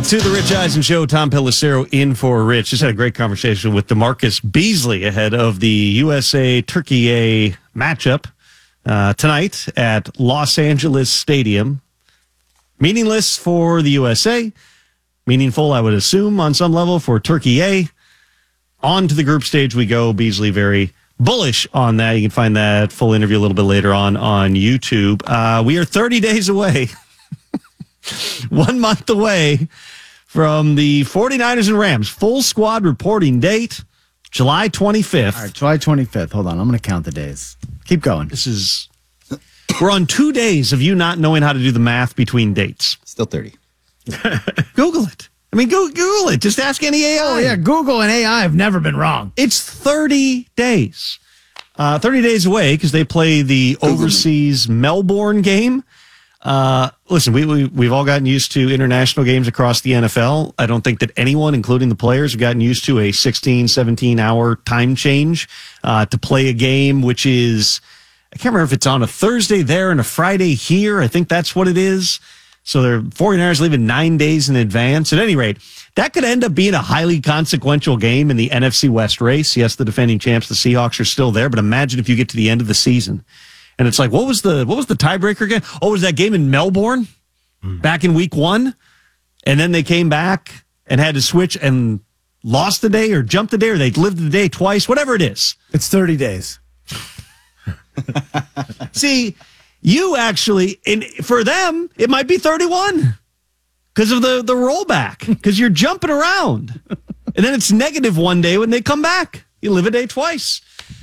It's to the Rich Eisen Show. Tom Pelissero in for Rich. Just had a great conversation with DeMarcus Beasley ahead of the USA-Turkey matchup tonight at Los Angeles Stadium. Meaningless for the USA. Meaningful, I would assume, on some level for Turkey A. On to the group stage we go. Beasley very bullish on that. You can find that full interview a little bit later on YouTube. We are 30 days away. 1 month away from the 49ers and Rams. Full squad reporting date, July 25th. All right, July 25th. Hold on. I'm going to count the days. Keep going. We're on 2 days of you not knowing how to do the math between dates. Still 30. Google it. I mean, Google it. Just ask any AI. Oh, yeah. Google and AI have never been wrong. It's 30 days. 30 days away because they play the overseas Melbourne game. Listen, we've all gotten used to international games across the NFL. I don't think that anyone, including the players, have gotten used to a 16, 17-hour time change to play a game, which is, I can't remember if it's on a Thursday there and a Friday here. I think that's what it is. So they're 49ers leaving 9 days in advance. At any rate, that could end up being a highly consequential game in the NFC West race. Yes, the defending champs, the Seahawks, are still there, but imagine if you get to the end of the season and it's like, what was the tiebreaker again? Oh, was that game in Melbourne back in week 1? And then they came back and had to switch and lost the day or jumped the day or they lived the day twice, whatever it is. It's 30 days. See, you actually, for them, it might be 31 because of the rollback, because you're jumping around. And then it's negative one day when they come back. You live a day twice.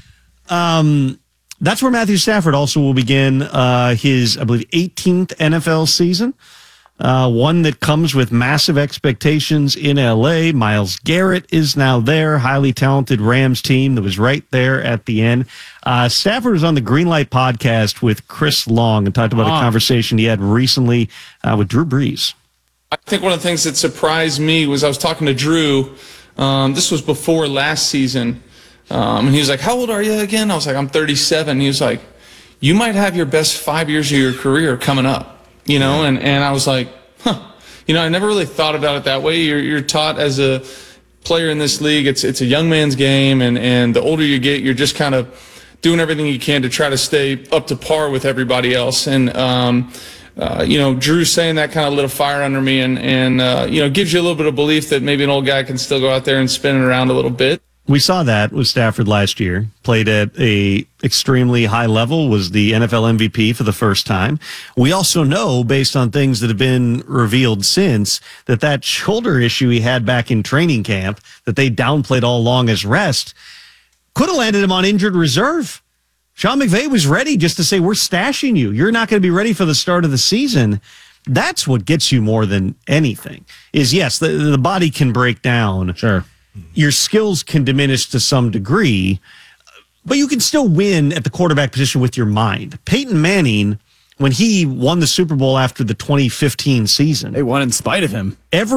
That's where Matthew Stafford also will begin his, I believe, 18th NFL season. One that comes with massive expectations in L.A. Myles Garrett is now there, highly talented Rams team that was right there at the end. Stafford was on the Greenlight podcast with Chris Long and talked about a conversation he had recently with Drew Brees. I think one of the things that surprised me was I was talking to Drew. This was before last season. And he was like, how old are you again? I was like, I'm 37. He was like, you might have your best 5 years of your career coming up, you know? And I was like, you know, I never really thought about it that way. You're taught as a player in this league, it's a young man's game. And the older you get, you're just kind of doing everything you can to try to stay up to par with everybody else. And, you know, Drew saying that kind of lit a fire under me and you know, gives you a little bit of belief that maybe an old guy can still go out there and spin it around a little bit. We saw that with Stafford last year. Played at a extremely high level, was the NFL MVP for the first time. We also know, based on things that have been revealed since, that shoulder issue he had back in training camp that they downplayed all along as rest could have landed him on injured reserve. Sean McVay was ready just to say, we're stashing you. You're not going to be ready for the start of the season. That's what gets you more than anything is, yes, the body can break down. Sure. Your skills can diminish to some degree, but you can still win at the quarterback position with your mind. Peyton Manning, when he won the Super Bowl after the 2015 season, they won in spite of him.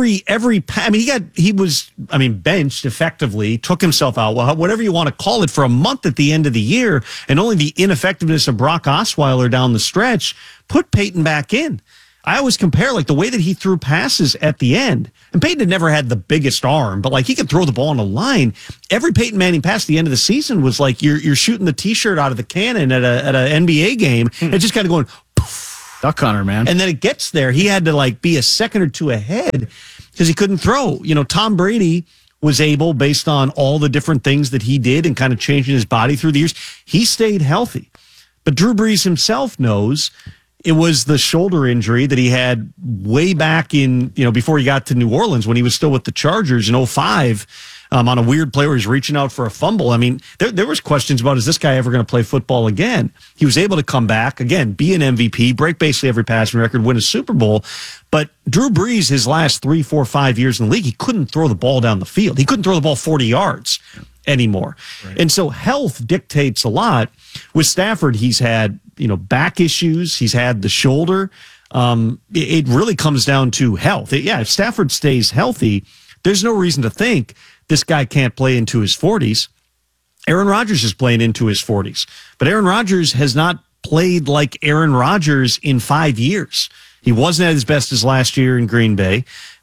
He was benched effectively, took himself out, well, whatever you want to call it, for a month at the end of the year, and only the ineffectiveness of Brock Osweiler down the stretch put Peyton back in. I always compare like the way that he threw passes at the end. And Peyton had never had the biggest arm, but like he could throw the ball on a line. Every Peyton Manning pass at the end of the season was like you're shooting the T-shirt out of the cannon at an NBA game and just kind of going poof. Duck hunter, man. And then it gets there. He had to like be a second or two ahead because he couldn't throw. You know, Tom Brady was able, based on all the different things that he did and kind of changing his body through the years, he stayed healthy. But Drew Brees himself knows it was the shoulder injury that he had way back in, you know, before he got to New Orleans when he was still with the Chargers in 2005 on a weird play where he's reaching out for a fumble. I mean, there was questions about, is this guy ever going to play football again? He was able to come back, again, be an MVP, break basically every passing record, win a Super Bowl. But Drew Brees, his last 3, 4, 5 years in the league, he couldn't throw the ball down the field. He couldn't throw the ball 40 yards anymore. Right. And so health dictates a lot. With Stafford, he's had, you know, back issues. He's had the shoulder. It really comes down to health. If Stafford stays healthy, there's no reason to think this guy can't play into his 40s. Aaron Rodgers is playing into his 40s. But Aaron Rodgers has not played like Aaron Rodgers in 5 years. He wasn't at his best as last year in Green Bay.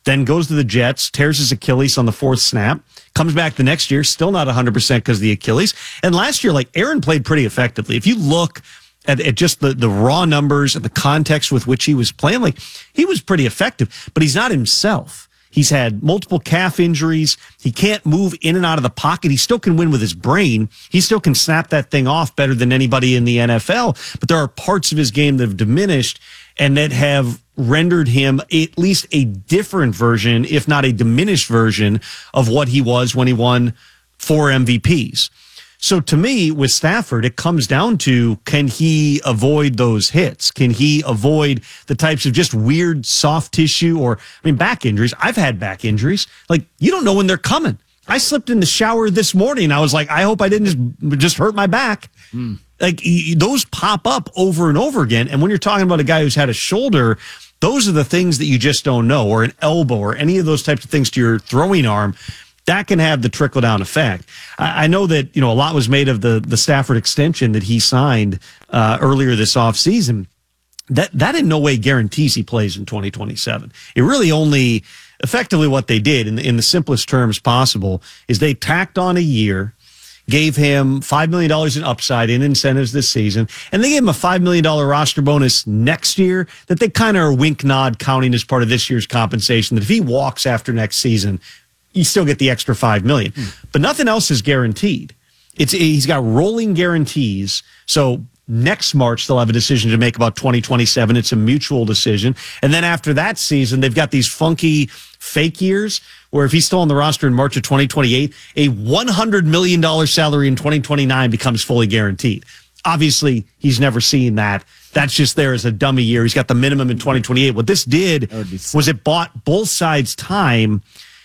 then goes to the Jets, tears his Achilles on the fourth snap, comes back the next year, still not 100% because of the Achilles. And last year, like, Aaron played pretty effectively. If you look at just the raw numbers and the context with which he was playing, like, he was pretty effective, but he's not himself. He's had multiple calf injuries. He can't move in and out of the pocket. He still can win with his brain. He still can snap that thing off better than anybody in the NFL. But there are parts of his game that have diminished and that have rendered him at least a different version, if not a diminished version, of what he was when he won 4 MVPs. So to me, with Stafford, it comes down to, can he avoid those hits? Can he avoid the types of just weird soft tissue or, back injuries? I've had back injuries. Like, you don't know when they're coming. I slipped in the shower this morning. I was like, I hope I didn't just hurt my back. Like, those pop up over and over again. And when you're talking about a guy who's had a shoulder, those are the things that you just don't know, or an elbow, or any of those types of things to your throwing arm. That can have the trickle-down effect. I know that, a lot was made of the Stafford extension that he signed earlier this offseason. That in no way guarantees he plays in 2027. It really only, effectively what they did, in the simplest terms possible, is they tacked on a year, gave him $5 million in upside in incentives this season, and they gave him a $5 million roster bonus next year that they kind of are wink-nod counting as part of this year's compensation, that if he walks after next season, you still get the extra $5 million. But nothing else is guaranteed. He's got rolling guarantees. So next March, they'll have a decision to make about 2027. It's a mutual decision. And then after that season, they've got these funky fake years where if he's still on the roster in March of 2028, a $100 million salary in 2029 becomes fully guaranteed. Obviously, he's never seen that. That's just there as a dummy year. He's got the minimum in 2028. What this did was it bought both sides time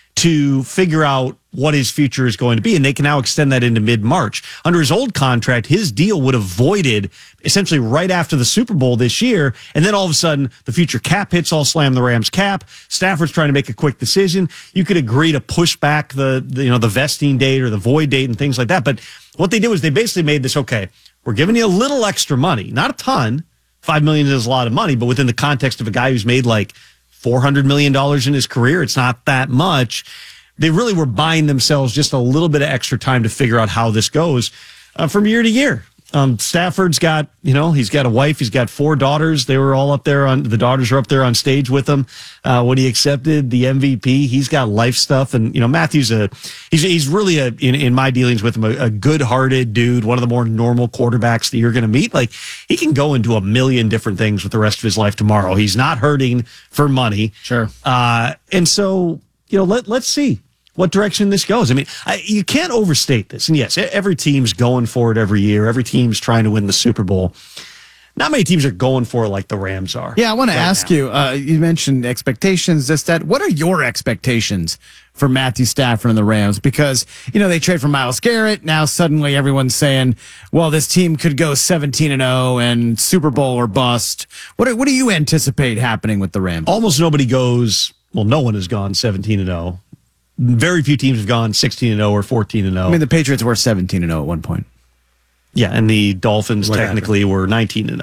to figure out what his future is going to be. And they can now extend that into mid-March. Under his old contract, his deal would have voided essentially right after the Super Bowl this year. And then all of a sudden, the future cap hits all slam the Rams cap. Stafford's trying to make a quick decision. You could agree to push back the vesting date or the void date and things like that. But what they did was they basically made this, okay, we're giving you a little extra money, not a ton. $5 million is a lot of money, but within the context of a guy who's made like $400 million in his career, it's not that much. They really were buying themselves just a little bit of extra time to figure out how this goes from year to year. Stafford's got, he's got a wife, he's got 4 daughters. They were all up there the daughters are up there on stage with him when he accepted the MVP. He's got life stuff. And, Matthew's he's really in my dealings with him, a good-hearted dude, one of the more normal quarterbacks that you're going to meet. Like, he can go into a million different things with the rest of his life tomorrow. He's not hurting for money. Sure. And so, let's see what direction this goes. You can't overstate this. And yes, every team's going for it every year. Every team's trying to win the Super Bowl. Not many teams are going for it like the Rams are. Yeah, I want to ask you, you mentioned expectations, that. What are your expectations for Matthew Stafford and the Rams? Because, they trade for Myles Garrett. Now suddenly everyone's saying, well, this team could go 17-0 and Super Bowl or bust. What do you anticipate happening with the Rams? Almost nobody goes, no one has gone 17-0. Very few teams have gone 16-0 or 14-0. The Patriots were 17-0 at one point. Yeah, and the Dolphins technically were 19-0.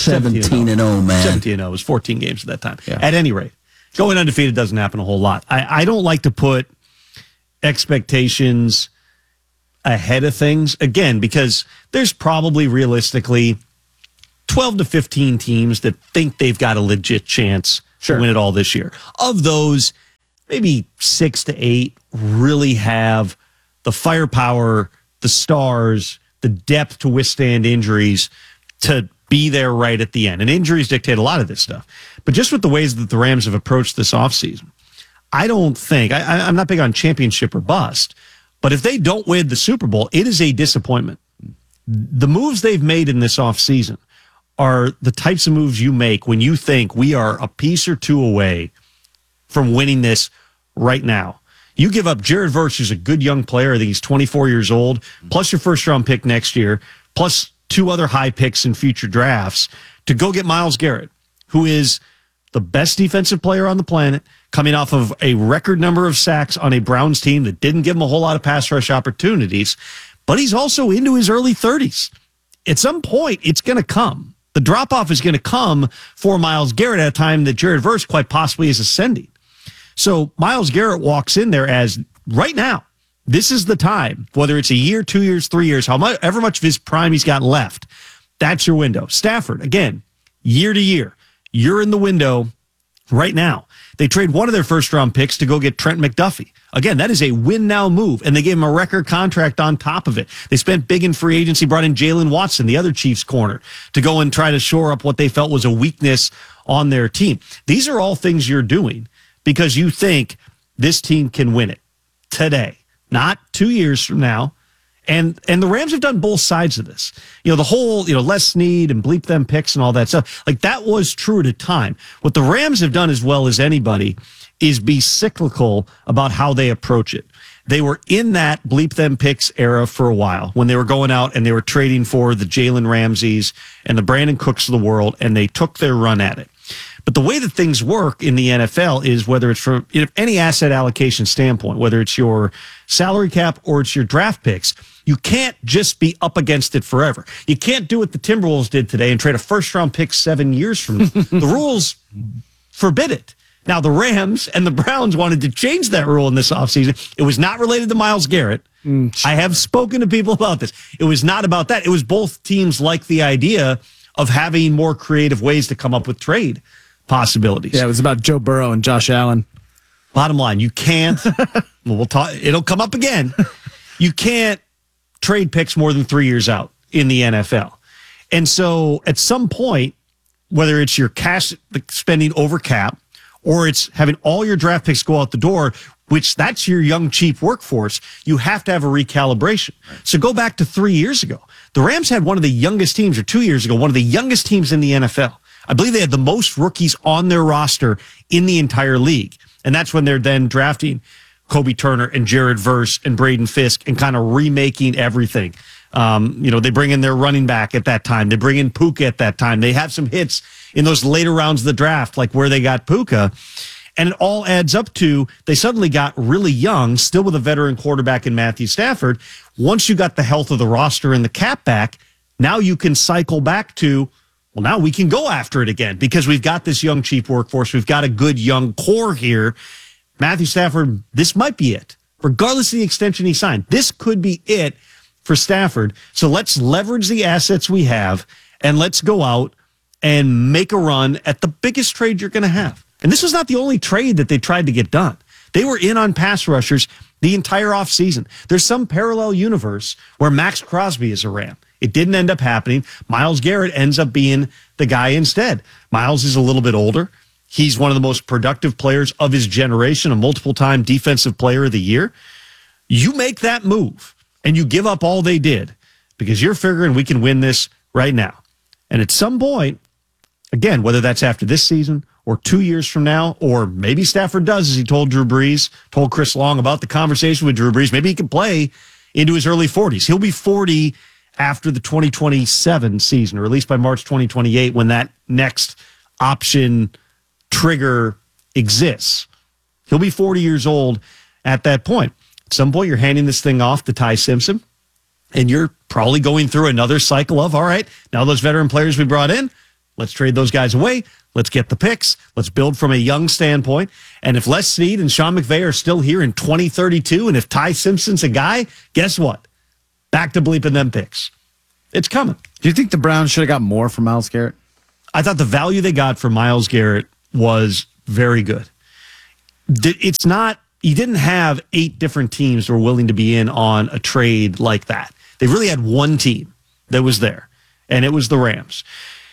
17-0, man. 17-0. It was 14 games at that time. Yeah. At any rate, going undefeated doesn't happen a whole lot. I don't like to put expectations ahead of things, again, because there's probably realistically 12 to 15 teams that think they've got a legit chance to win it all this year. Of those, maybe 6 to 8 really have the firepower, the stars, the depth to withstand injuries to be there right at the end. And injuries dictate a lot of this stuff. But just with the ways that the Rams have approached this offseason, I don't think, I'm not big on championship or bust, but if they don't win the Super Bowl, it is a disappointment. The moves they've made in this offseason are the types of moves you make when you think we are a piece or two away from winning this right now. You give up Jared Verse, who's a good young player. I think he's 24 years old, plus your first-round pick next year, plus 2 other high picks in future drafts to go get Myles Garrett, who is the best defensive player on the planet, coming off of a record number of sacks on a Browns team that didn't give him a whole lot of pass rush opportunities, but he's also into his early 30s. At some point, it's going to come. The drop-off is going to come for Myles Garrett at a time that Jared Verse quite possibly is ascending. So Myles Garrett walks in there as right now, this is the time, whether it's a year, 2 years, 3 years, however much of his prime he's got left, that's your window. Stafford, again, year to year, you're in the window right now. They trade one of their first-round picks to go get Trent McDuffie. Again, that is a win-now move, and they gave him a record contract on top of it. They spent big in free agency, brought in Jalen Watson, the other Chiefs corner, to go and try to shore up what they felt was a weakness on their team. These are all things you're doing because you think this team can win it today, not 2 years from now. And the Rams have done both sides of this. The whole, Les Snead and bleep them picks and all that stuff. Like, that was true at a time. What the Rams have done as well as anybody is be cyclical about how they approach it. They were in that bleep them picks era for a while when they were going out and they were trading for the Jalen Ramseys and the Brandon Cooks of the world, and they took their run at it. But the way that things work in the NFL is whether it's from any asset allocation standpoint, whether it's your salary cap or it's your draft picks, you can't just be up against it forever. You can't do what the Timberwolves did today and trade a first-round pick 7 years from now. The rules forbid it. Now, the Rams and the Browns wanted to change that rule in this offseason. It was not related to Myles Garrett. I have spoken to people about this. It was not about that. It was both teams like the idea of having more creative ways to come up with trade possibilities. Yeah, it was about Joe Burrow and Josh Allen. Bottom line, you can't. We'll talk. It'll come up again. You can't trade picks more than 3 years out in the NFL. And so at some point, whether it's your cash spending over cap or it's having all your draft picks go out the door, which that's your young, cheap workforce, you have to have a recalibration. So go back to 3 years ago. The Rams had one of the youngest teams, or 2 years ago, one of the youngest teams in the NFL. I believe they had the most rookies on their roster in the entire league. And that's when they're then drafting Kobe Turner and Jared Verse and Braden Fisk and kind of remaking everything. They bring in their running back at that time. They bring in Puka at that time. They have some hits in those later rounds of the draft, like where they got Puka. And it all adds up to they suddenly got really young, still with a veteran quarterback in Matthew Stafford. Once you got the health of the roster and the cap back, now you can cycle back to, well, now we can go after it again because we've got this young, cheap workforce. We've got a good young core here. Matthew Stafford, this might be it. Regardless of the extension he signed, this could be it for Stafford. So let's leverage the assets we have and let's go out and make a run at the biggest trade you're going to have. And this was not the only trade that they tried to get done. They were in on pass rushers the entire offseason. There's some parallel universe where Max Crosby is a Ram. It didn't end up happening. Myles Garrett ends up being the guy instead. Myles is a little bit older. He's one of the most productive players of his generation, a multiple-time defensive player of the year. You make that move, and you give up all they did because you're figuring we can win this right now. And at some point, again, whether that's after this season or 2 years from now, or maybe Stafford does, as he told Drew Brees, told Chris Long about the conversation with Drew Brees, maybe he can play into his early 40s. He'll be 40 after the 2027 season, or at least by March 2028 when that next option trigger exists. He'll be 40 years old at that point. At some point, you're handing this thing off to Ty Simpson, and you're probably going through another cycle of, all right, now those veteran players we brought in, let's trade those guys away. Let's get the picks. Let's build from a young standpoint. And if Les Snead and Sean McVay are still here in 2032, and if Ty Simpson's a guy, guess what? Back to bleeping them picks. It's coming. Do you think the Browns should have got more from Myles Garrett? I thought the value they got for Myles Garrett was very good. It's not, you didn't have 8 different teams that were willing to be in on a trade like that. They really had one team that was there, and it was the Rams.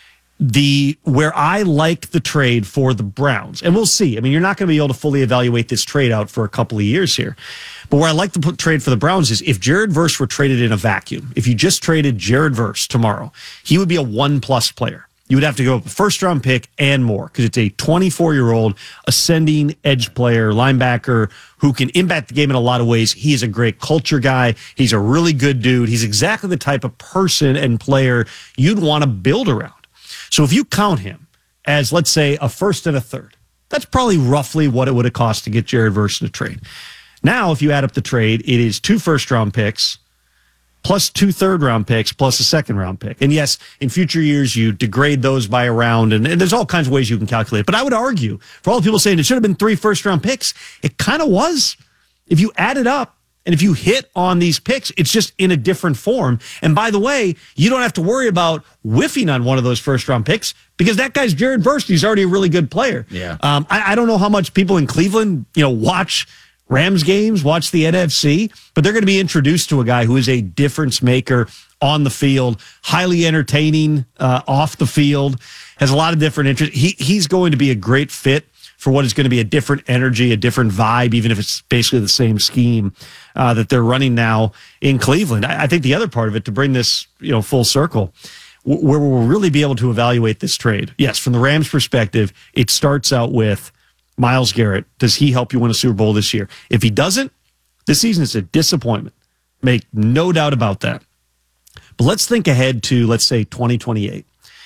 Where I like the trade for the Browns, and we'll see. I mean, you're not going to be able to fully evaluate this trade out for a couple of years here. But where I like the trade for the Browns is if Jared Verse were traded in a vacuum, if you just traded Jared Verse tomorrow, he would be a 1+ player. You would have to go up a first-round pick and more because it's a 24-year-old ascending edge player, linebacker who can impact the game in a lot of ways. He is a great culture guy. He's a really good dude. He's exactly the type of person and player you'd want to build around. So if you count him as, let's say, a first and a third, that's probably roughly what it would have cost to get Jared Verse in a trade. Now, if you add up the trade, it is 2 first-round picks, plus 2 third-round picks, plus a second-round pick. And yes, in future years, you degrade those by a round, and there's all kinds of ways you can calculate it. But I would argue, for all the people saying it should have been 3 first-round picks, it kind of was. If you add it up, and if you hit on these picks, it's just in a different form. And by the way, you don't have to worry about whiffing on one of those first-round picks because that guy's Jared Verse. He's already a really good player. Yeah. I don't know how much people in Cleveland, watch Rams games, watch the NFC, but they're going to be introduced to a guy who is a difference maker on the field, highly entertaining off the field, has a lot of different interests. He's going to be a great fit for what is going to be a different energy, a different vibe, even if it's basically the same scheme that they're running now in Cleveland. I think the other part of it, to bring this full circle, where we'll really be able to evaluate this trade, yes, from the Rams' perspective, it starts out with Myles Garrett. Does he help you win a Super Bowl this year? If he doesn't, this season is a disappointment. Make no doubt about that. But let's think ahead to, let's say, 2028.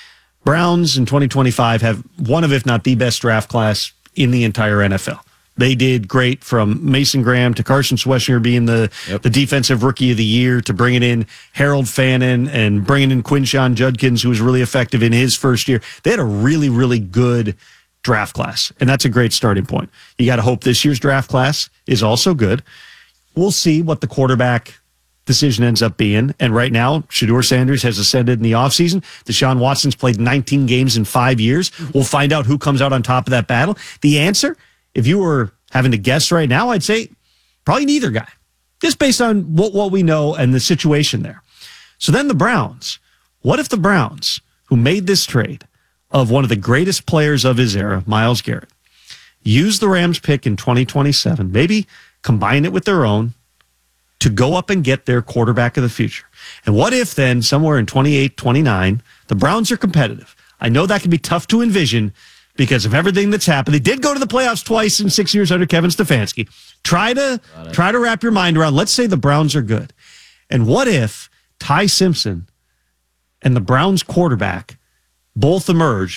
Browns in 2025 have one of, if not the best draft class in the entire NFL. They did great, from Mason Graham to Carson Schwarzenegger being the defensive rookie of the year, to bringing in Harold Fannin and bringing in Quinshon Judkins, who was really effective in his first year. They had a really, really good draft class, and that's a great starting point. You got to hope this year's draft class is also good. We'll see what the quarterback decision ends up being. And right now, Shedeur Sanders has ascended in the offseason. Deshaun Watson's played 19 games in 5 years. We'll find out who comes out on top of that battle. The answer, if you were having to guess right now, I'd say probably neither guy, just based on what we know and the situation there. So then the Browns. What if the Browns, who made this trade of one of the greatest players of his era, Myles Garrett, use the Rams pick in 2027, maybe combine it with their own to go up and get their quarterback of the future? And what if then somewhere in 28, 29, the Browns are competitive? I know that can be tough to envision because of everything that's happened. They did go to the playoffs twice in 6 years under Kevin Stefanski. Try to wrap your mind around, let's say the Browns are good. And what if Ty Simpson and the Browns quarterback both emerge?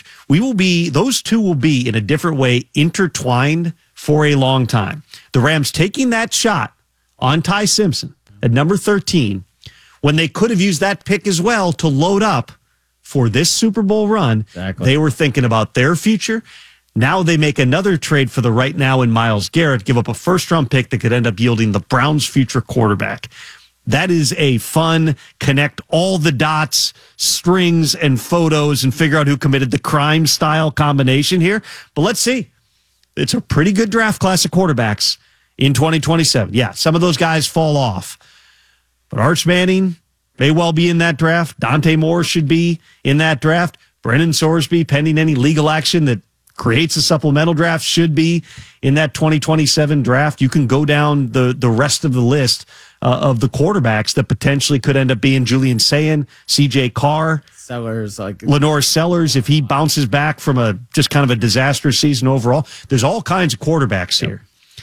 Those two will be in a different way intertwined for a long time. The Rams taking that shot on Ty Simpson at number 13, when they could have used that pick as well to load up for this Super Bowl run. Exactly. They were thinking about their future. Now they make another trade for the right now in Myles Garrett, give up a first-round pick that could end up yielding the Browns' future quarterback. That is a fun, connect all the dots, strings, and photos and figure out who committed the crime style combination here. But let's see. It's a pretty good draft class of quarterbacks in 2027. Yeah, some of those guys fall off. But Arch Manning may well be in that draft. Dante Moore should be in that draft. Brennan Sorsby, pending any legal action that creates a supplemental draft, should be in that 2027 draft. You can go down the rest of the list of the quarterbacks that potentially could end up being Julian Sayin, CJ Carr, Sellers, Lenore Sellers, if he bounces back from just kind of a disastrous season overall. There's all kinds of quarterbacks here.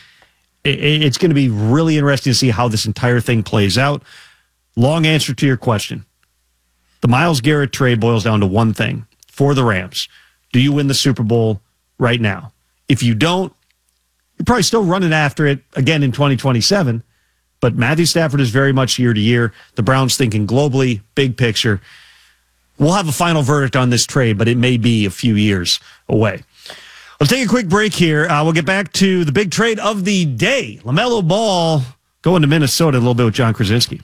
It's going to be really interesting to see how this entire thing plays out. Long answer to your question. The Myles Garrett trade boils down to one thing for the Rams. Do you win the Super Bowl right now? If you don't, you're probably still running after it again in 2027. But Matthew Stafford is very much year to year. The Browns thinking globally, big picture. We'll have a final verdict on this trade, but it may be a few years away. Let's take a quick break here. We'll get back to the big trade of the day. LaMelo Ball going to Minnesota a little bit with John Krasinski.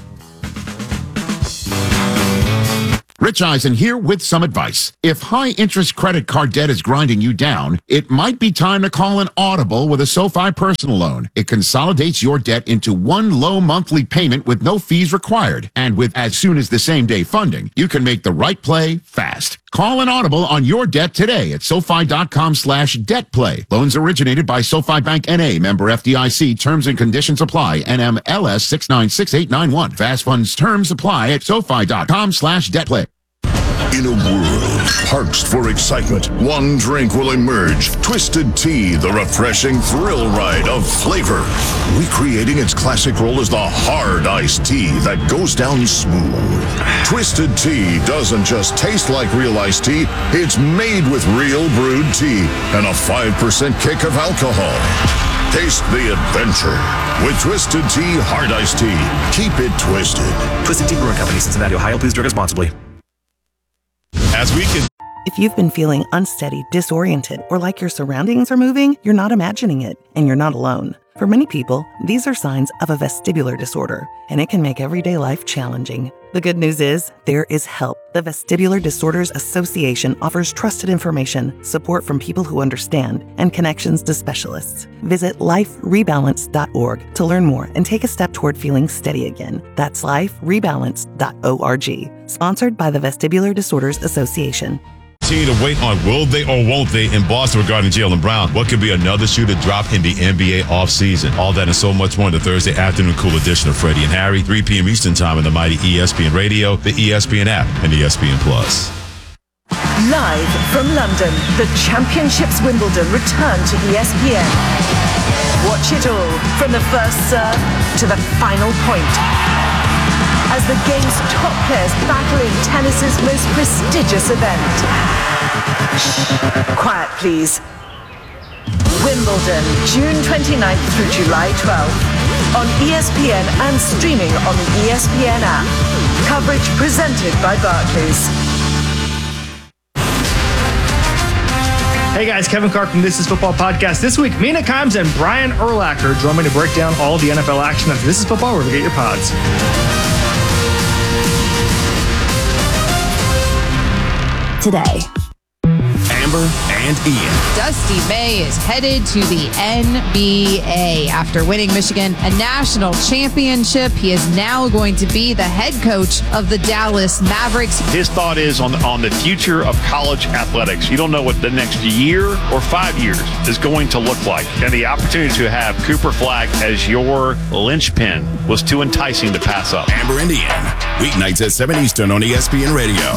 Rich Eisen here with some advice. If high-interest credit card debt is grinding you down, it might be time to call an audible with a SoFi personal loan. It consolidates your debt into one low monthly payment with no fees required. And with as soon as the same-day funding, you can make the right play fast. Call an audible on your debt today at SoFi.com/debtplay. Loans originated by SoFi Bank N.A., member FDIC. Terms and conditions apply. NMLS 696891. Fast funds terms apply at SoFi.com/debtplay. In a world parched for excitement, one drink will emerge. Twisted Tea, the refreshing thrill ride of flavor. Recreating its classic role as the hard iced tea that goes down smooth. Twisted Tea doesn't just taste like real iced tea, it's made with real brewed tea and a 5% kick of alcohol. Taste the adventure with Twisted Tea Hard Iced Tea. Keep it twisted. Twisted Tea Brewing Company, Cincinnati, Ohio. Please drink responsibly. As we can. If you've been feeling unsteady, disoriented, or like your surroundings are moving, you're not imagining it, and you're not alone. For many people, these are signs of a vestibular disorder, and it can make everyday life challenging. The good news is, there is help. The Vestibular Disorders Association offers trusted information, support from people who understand, and connections to specialists. Visit liferebalance.org to learn more and take a step toward feeling steady again. That's liferebalance.org. Sponsored by the Vestibular Disorders Association. Continue to wait on will they or won't they in Boston regarding Jaylen Brown. What could be another shoe to drop in the NBA offseason? All that and so much more in the Thursday afternoon cool edition of Freddie and Harry, 3 p.m. Eastern Time on the mighty ESPN Radio, the ESPN app, and ESPN Plus. Live from London, the Championships Wimbledon return to ESPN. Watch it all from the first serve to the final point, as the game's top players battle in tennis's most prestigious event. Shh, quiet please. Wimbledon, June 29th through July 12th. On ESPN and streaming on the ESPN app. Coverage presented by Barclays. Hey guys, Kevin Clark from This Is Football Podcast. This week, Mina Kimes and Brian Urlacher join me to break down all the NFL action after This Is Football, where we get your pods. Today, Amber and Ian. Dusty May is headed to the NBA. After winning Michigan a national championship, he is now going to be the head coach of the Dallas Mavericks. His thought is on the future of college athletics. You don't know what the next year or 5 years is going to look like. And the opportunity to have Cooper Flagg as your linchpin was too enticing to pass up. Amber and Ian, weeknights at 7 Eastern on ESPN Radio.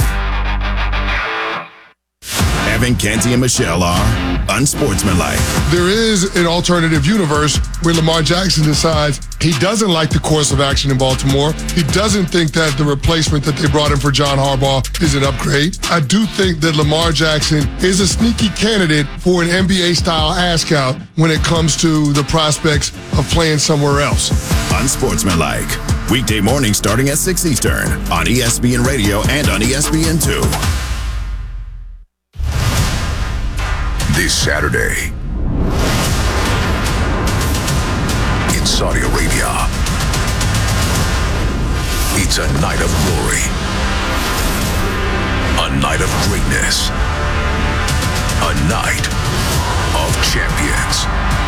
Evan, Canty, and Michelle are unsportsmanlike. There is an alternative universe where Lamar Jackson decides he doesn't like the course of action in Baltimore. He doesn't think that the replacement that they brought in for John Harbaugh is an upgrade. I do think that Lamar Jackson is a sneaky candidate for an NBA-style ask-out when it comes to the prospects of playing somewhere else. Unsportsmanlike. Weekday morning starting at 6 Eastern on ESPN Radio and on ESPN2. This Saturday in Saudi Arabia, it's a night of glory, a night of greatness, a night of champions.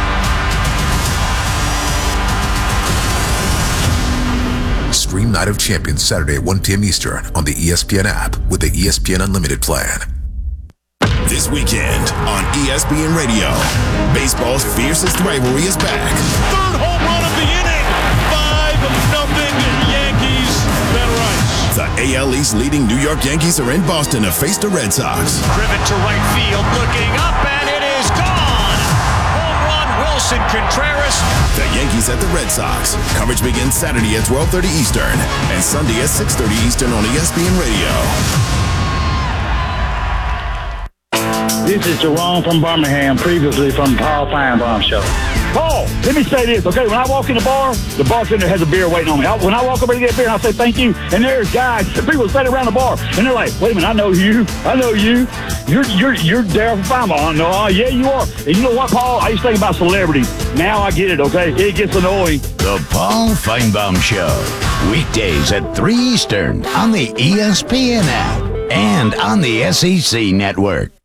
Stream Night of Champions Saturday at 1 p.m. Eastern on the ESPN app with the ESPN Unlimited plan. This weekend on ESPN Radio, baseball's fiercest rivalry is back. Third home run of the inning. 5-0 Yankees. Ben Rice. The AL East leading New York Yankees are in Boston to face the Red Sox. Driven to right field, looking up, and it is gone. Home run, Wilson Contreras. The Yankees at the Red Sox. Coverage begins Saturday at 12:30 Eastern and Sunday at 6:30 Eastern on ESPN Radio. This is Jerome from Birmingham, previously from Paul Feinbaum Show. Paul, let me say this, okay? When I walk in the bartender has a beer waiting on me. When I walk over to get a beer, and I say thank you, and there's guys, people standing around the bar, and they're like, wait a minute, I know you. You're Daryl Feinbaum. No, yeah, you are. And you know what, Paul? I used to think about celebrities. Now I get it, okay? It gets annoying. The Paul Feinbaum Show, weekdays at 3 Eastern on the ESPN app and on the SEC Network.